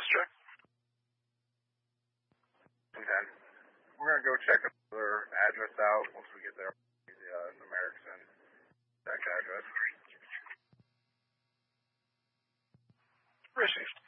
District. 10. We're going to go check another address out once we get there. The Merrickson exact address. Received.